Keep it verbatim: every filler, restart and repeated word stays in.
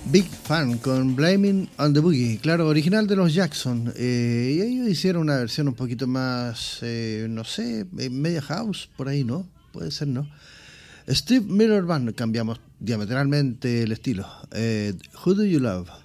Big Fan con Blaming on the Boogie, claro, original de los Jackson. Eh, y ellos hicieron una versión un poquito más, eh, no sé, media house, por ahí, ¿no? Puede ser, ¿no? Steve Miller Band, cambiamos diametralmente el estilo. Eh, Who Do You Love?